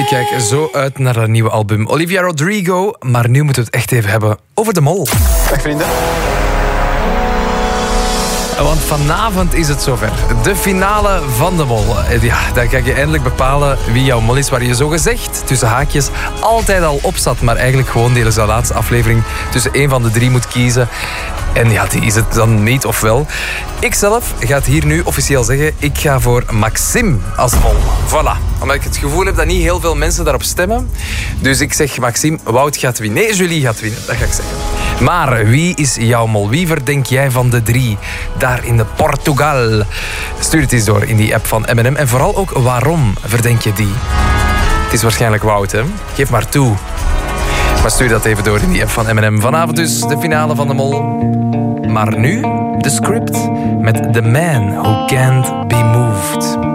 Ik kijk zo uit naar haar nieuwe album Olivia Rodrigo. Maar nu moeten we het echt even hebben over de mol. Dag vrienden. Want vanavond is het zover. De finale van de mol. Ja, dan kan je eindelijk bepalen wie jouw mol is. Waar je zogezegd, tussen haakjes, altijd al op zat. Maar eigenlijk gewoon deze laatste aflevering tussen één van de drie moet kiezen. En ja, die is het dan niet of wel. Ikzelf ga het hier nu officieel zeggen. Ik ga voor Maxime als mol. Voilà. Omdat ik het gevoel heb dat niet heel veel mensen daarop stemmen. Dus ik zeg Maxime, Wout gaat winnen. Nee, Julie gaat winnen. Dat ga ik zeggen. Maar wie is jouw mol? Wie verdenk jij van de drie? Daar in de Portugal. Stuur het eens door in die app van M&M. En vooral ook waarom verdenk je die? Het is waarschijnlijk Wout, hè? Geef maar toe. Maar stuur dat even door in die app van M&M. Vanavond dus de finale van de mol. Maar nu de script met The Man Who Can't Be Moved.